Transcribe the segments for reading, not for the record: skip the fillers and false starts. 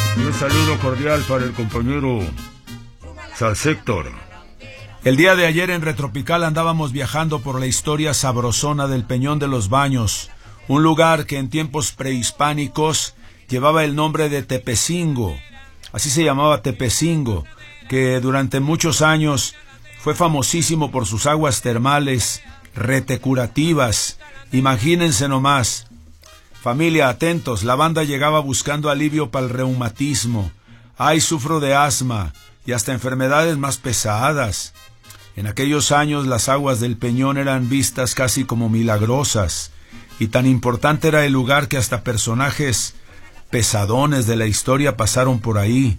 Y un saludo cordial para el compañero Salsector. El día de ayer en Retropical andábamos viajando por la historia sabrosona del Peñón de los Baños, un lugar que en tiempos prehispánicos llevaba el nombre de Tepecingo. Así se llamaba Tepecingo, que durante muchos años fue famosísimo por sus aguas termales retecurativas. Imagínense nomás. Familia, atentos, la banda llegaba buscando alivio para el reumatismo. Ay, sufro de asma y hasta enfermedades más pesadas. En aquellos años las aguas del Peñón eran vistas casi como milagrosas, y tan importante era el lugar que hasta personajes pesadones de la historia pasaron por ahí.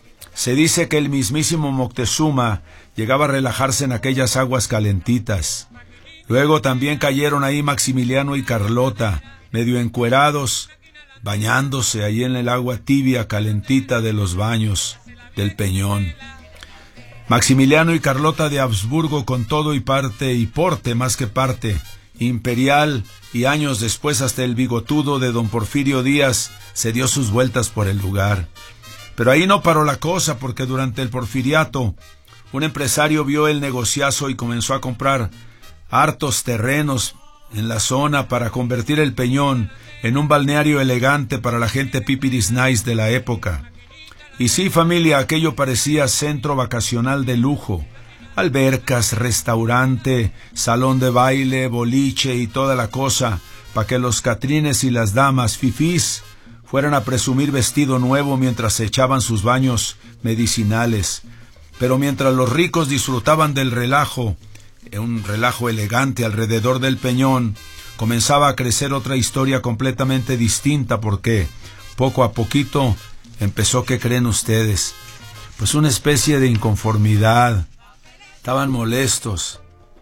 Se dice que el mismísimo Moctezuma llegaba a relajarse en aquellas aguas calentitas. Luego también cayeron ahí Maximiliano y Carlota, medio encuerados, bañándose ahí en el agua tibia, calentita de los baños del Peñón. Maximiliano y Carlota de Habsburgo con todo y parte y porte más que parte, imperial, y años después hasta el bigotudo de don Porfirio Díaz se dio sus vueltas por el lugar. Pero ahí no paró la cosa, porque durante el porfiriato un empresario vio el negociazo y comenzó a comprar hartos terrenos en la zona para convertir el Peñón en un balneario elegante para la gente pipiris nice de la época. Y sí, familia, aquello parecía centro vacacional de lujo. Albercas, restaurante, salón de baile, boliche y toda la cosa, para que los catrines y las damas fifís fueran a presumir vestido nuevo mientras se echaban sus baños medicinales. Pero mientras los ricos disfrutaban del relajo, un relajo elegante alrededor del Peñón, comenzaba a crecer otra historia completamente distinta, porque poco a poquito empezó, ¿qué creen ustedes? Pues una especie de inconformidad. Estaban molestos.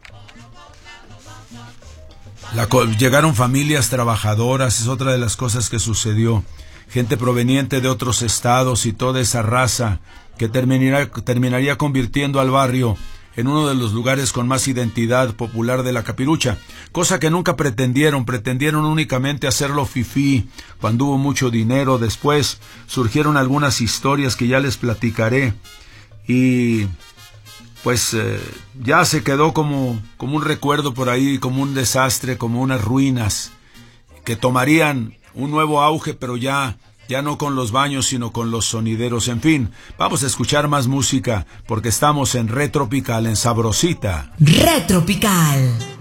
Llegaron familias trabajadoras, es otra de las cosas que sucedió. Gente proveniente de otros estados y toda esa raza que terminaría convirtiendo al barrio en uno de los lugares con más identidad popular de la Capirucha, cosa que nunca pretendieron únicamente hacerlo fifí cuando hubo mucho dinero. Después surgieron algunas historias que ya les platicaré, y pues ya se quedó como un recuerdo por ahí, como un desastre, como unas ruinas que tomarían un nuevo auge, pero ya no con los baños, sino con los sonideros. En fin, vamos a escuchar más música, porque estamos en Retropical, en Sabrosita. Retropical.